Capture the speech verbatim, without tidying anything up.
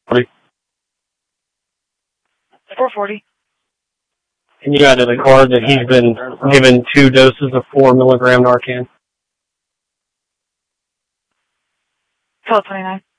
four forty. And you added a card that he's been given two doses of four milligram Narcan. twelve twenty-nine.